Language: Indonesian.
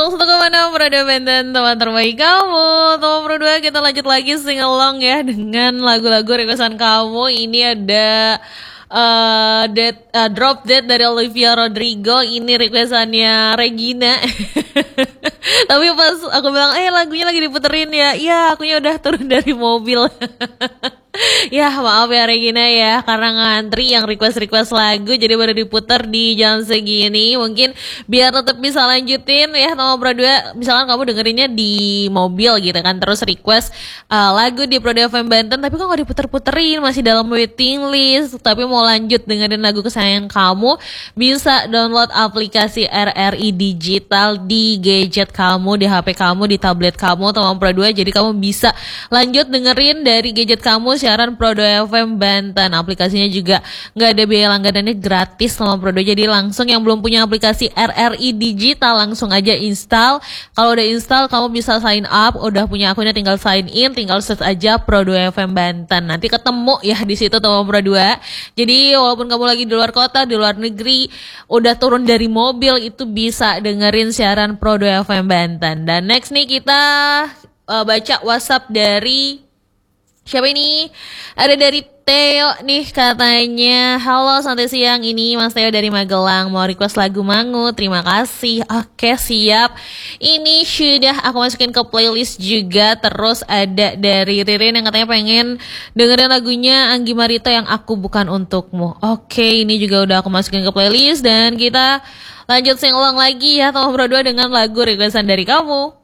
101,6 Prada Banten, teman terbaik kamu. Teman Pro 2, kita lanjut lagi singalong ya dengan lagu-lagu requestan kamu. Ini ada Drop Dead dari Olivia Rodrigo. Ini requestannya Regina. Tapi pas aku bilang, lagunya lagi diputerin ya. Ya, akunya udah turun dari mobil. Ya maaf ya Regina ya, karena ngantri yang request lagu jadi baru diputar di jam segini. Mungkin biar tetap bisa lanjutin ya sama Pro 2. Misalkan kamu dengerinnya di mobil gitu kan, terus request lagu di Pro 2 FM Banten, tapi kok gak diputer-puterin, masih dalam waiting list, tapi mau lanjut dengerin lagu kesayangan kamu, bisa download aplikasi RRI Digital di gadget kamu, di HP kamu, di tablet kamu, teman Pro 2. Jadi kamu bisa lanjut dengerin dari gadget kamu siaran Pro 2 FM Banten. Aplikasinya juga nggak ada biaya langganannya, gratis sama Pro 2. Jadi langsung yang belum punya aplikasi RRI Digital langsung aja install. Kalau udah install kamu bisa sign up, udah punya akunnya tinggal sign in, tinggal search aja Pro 2 FM Banten. Nanti ketemu ya di situ teman Pro 2. Jadi walaupun kamu lagi di luar kota, di luar negeri, udah turun dari mobil, itu bisa dengerin siaran Pro 2 FM Banten. Dan next nih kita baca WhatsApp dari siapa ini? Ada dari Theo nih, katanya, halo santai siang, ini Mas Theo dari Magelang, mau request lagu Mangu, terima kasih. Oke siap, ini sudah aku masukin ke playlist juga. Terus ada dari Ririn yang katanya pengen dengerin lagunya Anggi Marita yang Aku Bukan Untukmu. Oke, ini juga udah aku masukin ke playlist. Dan kita lanjut singalong lagi ya teman Pro 2 dengan lagu requestan dari kamu.